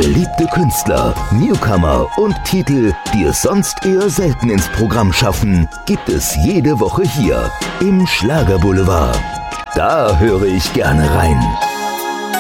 Beliebte Künstler, Newcomer und Titel, die es sonst eher selten ins Programm schaffen, gibt es jede Woche hier im Schlagerboulevard. Da höre ich gerne rein.